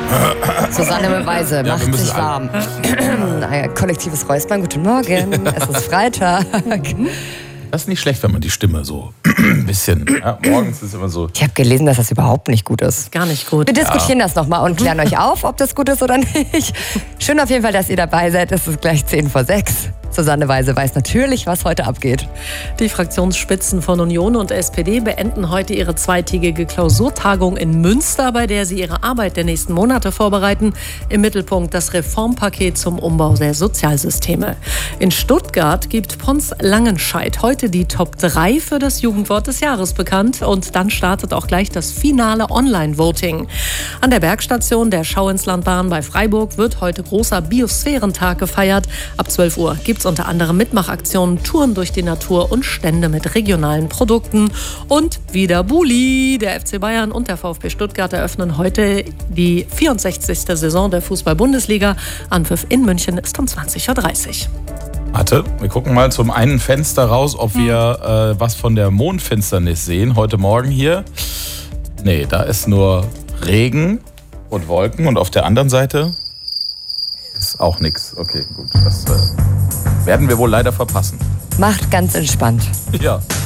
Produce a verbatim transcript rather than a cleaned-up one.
Susanne Beweise Ja, wir macht müssen sich warm. Naja, kollektives Räuspern, guten Morgen. Es ist Freitag. Das ist nicht schlecht, wenn man die Stimme so ein bisschen, ja, morgens ist immer so. Ich habe gelesen, dass das überhaupt nicht gut ist. Gar nicht gut. Wir diskutieren ja. das nochmal und klären euch auf, ob das gut ist oder nicht. Schön auf jeden Fall, dass ihr dabei seid. Es ist gleich zehn vor sechs. Susanne Weise weiß natürlich, was heute abgeht. Die Fraktionsspitzen von Union und S P D beenden heute ihre zweitägige Klausurtagung in Münster, bei der sie ihre Arbeit der nächsten Monate vorbereiten. Im Mittelpunkt das Reformpaket zum Umbau der Sozialsysteme. In Stuttgart gibt Pons Langenscheidt heute die Top drei für das Jugendwort des Jahres bekannt. Und dann startet auch gleich das finale Online-Voting. An der Bergstation der Schauinslandbahn bei Freiburg wird heute großer Biosphärentag gefeiert. Ab zwölf Uhr gibt es unter anderem Mitmachaktionen, Touren durch die Natur und Stände mit regionalen Produkten. Und wieder Bulli. Der F C Bayern und der VfB Stuttgart eröffnen heute die vierundsechzigste Saison der Fußball-Bundesliga. Anpfiff in München ist um zwanzig Uhr dreißig. Warte, wir gucken mal zum einen Fenster raus, ob wir äh, was von der Mondfinsternis sehen. Heute Morgen hier. Nee, da ist nur Regen und Wolken. Und auf der anderen Seite ist auch nichts. Okay, gut. Das äh, werden wir wohl leider verpassen. Macht ganz entspannt. Ja.